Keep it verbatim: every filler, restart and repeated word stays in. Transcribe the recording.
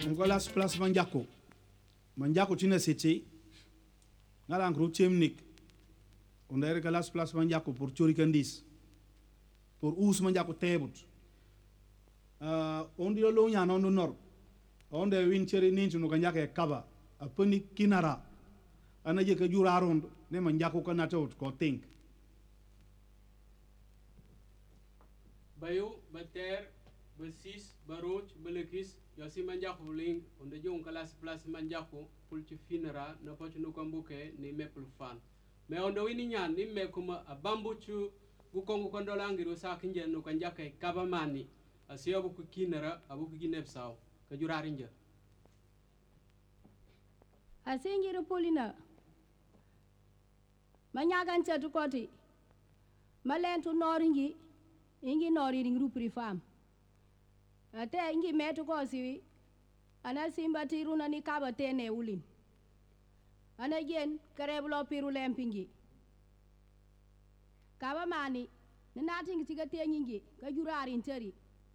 onko las place manjako manjako tina sete ngala ngro chemnik onder ka las place manjako pour chori kandis pour us manjako tebut uh, on di lo nya no nor on de win cheri ninju no kanjake kaba apani kinara ana je ka jura rond ne manjako kana tot ko think bayu bater basis baroch belekis yosi manjako ling onde jong kalas place manjako pulci finara na poch no kambuke ni meplu fan me ondo wini nyan ni me kuma abambuchu bu kongu kondolangi ro sakinje no kanjake kabamani asiyo bu kinara abu kinep saw ka jurari nje asingiru polina manyagan chatu koti malentu noringi ingi nori ring rupri fam ate ingi metu ko siwi ana simba tiruna ni kaba tene ulin ana gen kareblo piru lempingi kaba mani ni natingi tiga tenyingi ka jurari nteri